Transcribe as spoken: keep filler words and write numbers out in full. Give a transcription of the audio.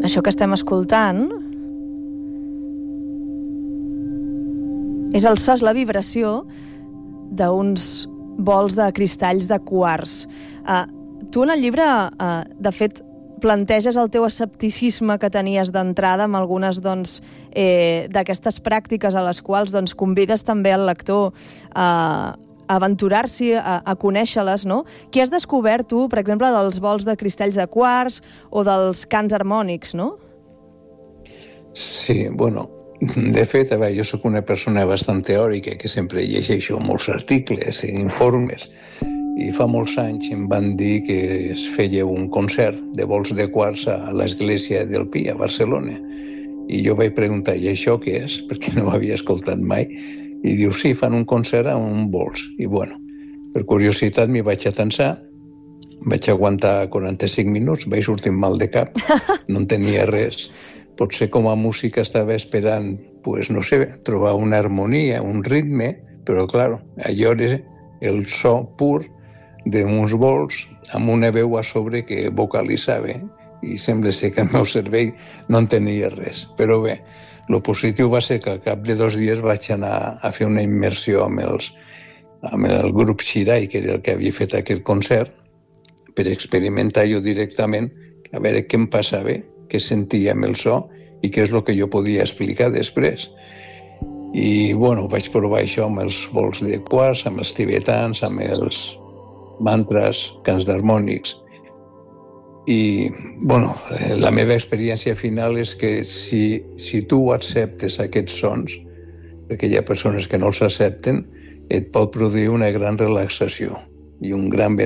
Això que estem escoltant és el so, és la vibració d'uns bols de cristalls de quars. Uh, tu en el llibre, uh, de fet, planteges el teu escepticisme que tenies d'entrada amb algunes doncs, eh, d'aquestes pràctiques a les quals doncs, convides també el lector a aventurar-s'hi, a, a conèixer-les, no? Què has descobert tu, per exemple, dels bols de cristalls de quars o dels cants harmònics, no? Sí, bueno, de fet, a veure, jo sóc una persona bastant teòrica que sempre llegeixo molts articles i informes, i fa molts anys em van dir que es feia un concert de bols de quars a l'església del Pi, a Barcelona. I jo vaig preguntar, i això què és? Perquè no ho havia escoltat mai. I diu, sí, fan un concert amb un bols. I bueno, per curiositat m'hi vaig atensar, vaig aguantar quaranta-cinc minuts, vaig sortir mal de cap, no en tenia res. Potser com a música estava esperant, pues, no sé, trobar una harmonia, un ritme, però, clar, allò era el so pur d'uns bols amb una veu a sobre que vocalitzava, i sembla ser que el meu cervell no en tenia res. Però bé, el positiu va ser que al cap de dos dies vaig anar a fer una immersió amb, els, amb el grup Xirai, que era el que havia fet aquest concert, per experimentar jo directament a veure què em passava, què sentia amb el so i què és el que jo podia explicar després. I, bueno, vaig provar això amb els bols de quars, amb els tibetans, amb els mantres, cants d'harmònics. I, bueno, la meva experiència final és que si, si tu acceptes aquests sons, perquè hi ha persones que no els accepten, et pot produir una gran relaxació i un gran benefici